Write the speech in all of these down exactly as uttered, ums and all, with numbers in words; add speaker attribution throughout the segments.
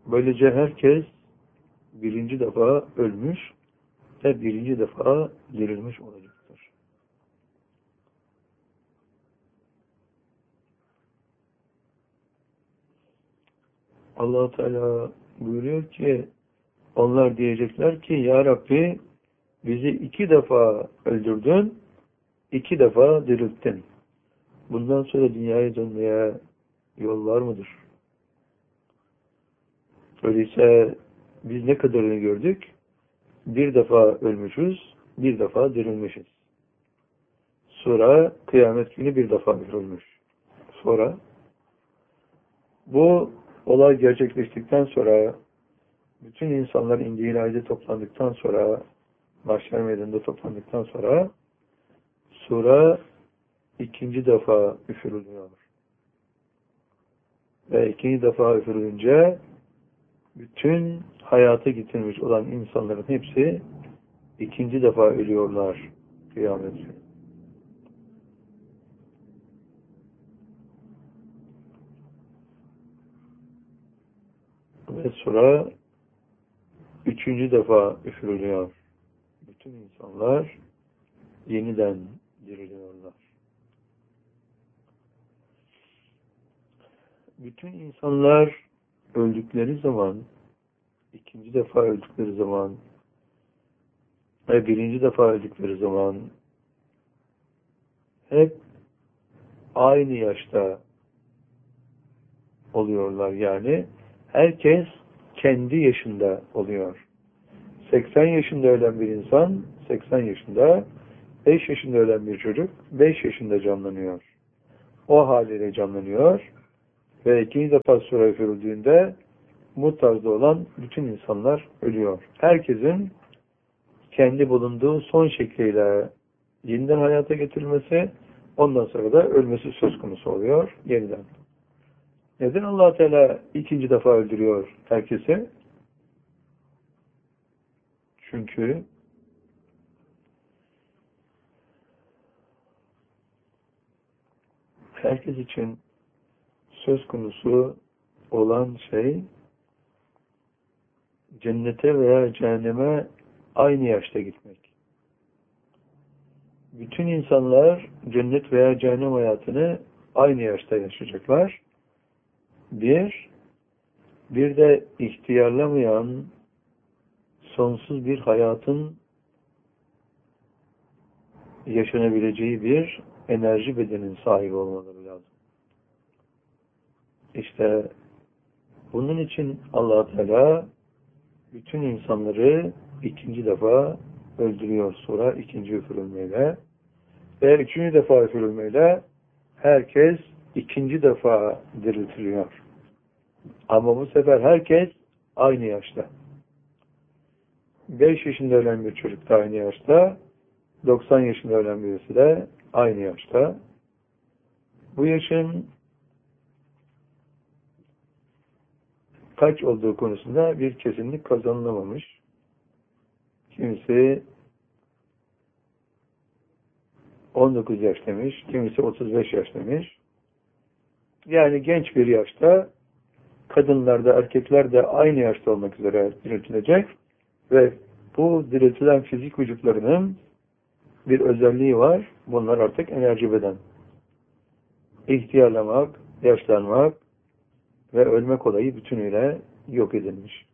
Speaker 1: Böylece herkes birinci defa ölmüş ve birinci defa dirilmiş olacaktır. Allah Teala buyuruyor ki onlar diyecekler ki ya Rabbi bizi iki defa öldürdün, iki defa dirilttin. Bundan sonra dünyaya dönmeye yol var mıdır? Öyleyse biz ne kadarını gördük? Bir defa ölmüşüz, bir defa dirilmişiz. Sonra kıyamet günü bir defa dirilmiş. Sonra bu olay gerçekleştikten sonra bütün insanlar indiği ayda toplandıktan sonra mahşer meydanında toplandıktan sonra sura ikinci defa üfürülüyor. Ve ikinci defa üfürülünce bütün hayata getirmiş olan insanların hepsi ikinci defa ölüyorlar kıyamet günü. Ve sonra üçüncü defa üfürülüyor. Bütün insanlar yeniden diriliyorlar. Bütün insanlar öldükleri zaman, ikinci defa öldükleri zaman ve birinci defa öldükleri zaman hep aynı yaşta oluyorlar. Yani herkes kendi yaşında oluyor. seksen yaşında ölen bir insan, seksen yaşında, beş yaşında ölen bir çocuk, beş yaşında canlanıyor. O haliyle canlanıyor ve ikinci defa sura üfürüldüğünde bu tarzda olan bütün insanlar ölüyor. Herkesin kendi bulunduğu son şekliyle yeniden hayata getirilmesi, ondan sonra da ölmesi söz konusu oluyor yeniden. Neden Allah Teala ikinci defa öldürüyor herkesi? Çünkü herkes için söz konusu olan şey cennete veya cehenneme aynı yaşta gitmek. Bütün insanlar cennet veya cehennem hayatını aynı yaşta yaşayacaklar. Bir, bir de ihtiyarlamayan sonsuz bir hayatın yaşanabileceği bir enerji bedeninin sahibi olmaları lazım. İşte bunun için Allah Teala bütün insanları ikinci defa öldürüyor sonra ikinci üfürülmeyle ve üçüncü defa üfürülmeyle herkes ikinci defa diriltiliyor. Ama bu sefer herkes aynı yaşta. beş yaşında ölen bir çocuk da aynı yaşta, doksan yaşında ölen birisi de aynı yaşta. Bu yaşın kaç olduğu konusunda bir kesinlik kazanılamamış. Kimisi on dokuz yaş demiş, kimisi otuz beş yaş demiş. Yani genç bir yaşta kadınlar da erkekler de aynı yaşta olmak üzere diriltilecek ve bu diriltilen fizik vücutlarının bir özelliği var. Bunlar artık enerji beden. İhtiyarlamak, yaşlanmak ve ölmek olayı bütünüyle yok edilmiş.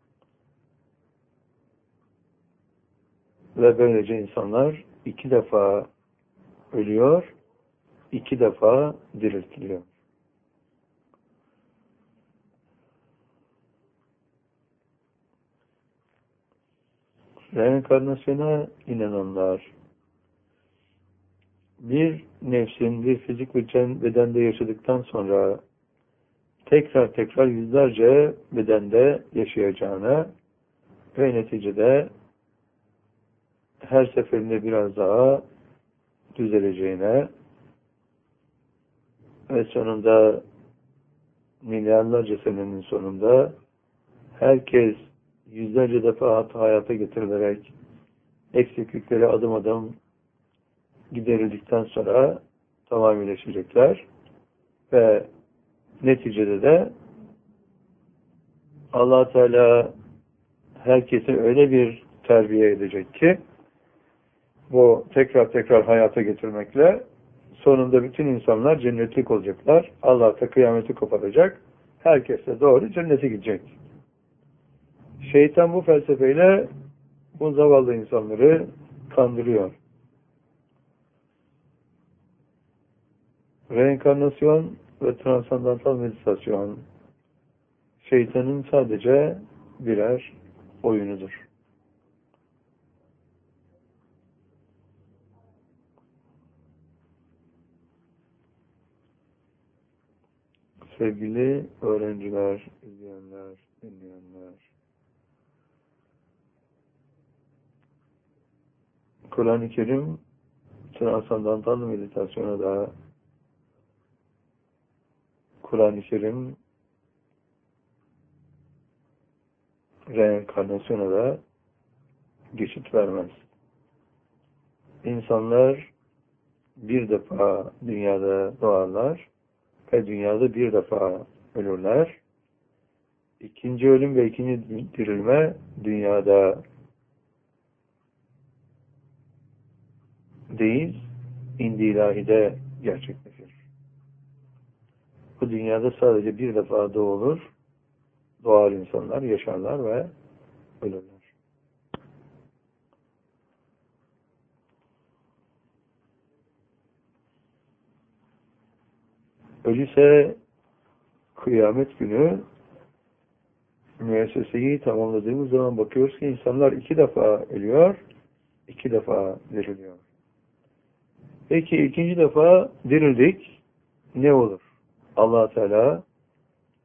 Speaker 1: Ve böylece insanlar iki defa ölüyor, iki defa diriltiliyor. Reenkarnasyona inananlar bir nefsin bir fizik bedende yaşadıktan sonra tekrar tekrar yüzlerce bedende yaşayacağına ve neticede her seferinde biraz daha düzeleceğine ve sonunda milyarlarca senenin sonunda herkes yüzlerce defa hayata getirilerek eksiklikleri adım adım giderildikten sonra tamamıyla yaşayacaklar ve neticede de Allah Teala herkesi öyle bir terbiye edecek ki bu tekrar tekrar hayata getirmekle sonunda bütün insanlar cennetlik olacaklar. Allah da kıyameti koparacak. Herkes de doğru cennete gidecek. Şeytan bu felsefeyle bu zavallı insanları kandırıyor. Reenkarnasyon ve transandantal meditasyon şeytanın sadece birer oyunudur. Sevgili öğrenciler, izleyenler, dinleyenler, Kur'an-ı Kerim transandantal meditasyona da, Kur'an-ı Kerim reenkarnasyona da geçit vermez. İnsanlar bir defa dünyada doğarlar ve dünyada bir defa ölürler. İkinci ölüm ve ikinci dirilme dünyada değil, indi ilahide gerçekleşir. Bu dünyada sadece bir defa doğulur, doğar insanlar, yaşarlar ve ölürler. Öyleyse kıyamet günü müesseseyi tamamladığımız zaman bakıyoruz ki insanlar iki defa ölüyor, iki defa diriliyor. Peki ikinci defa dirildik, ne olur? Allah Teala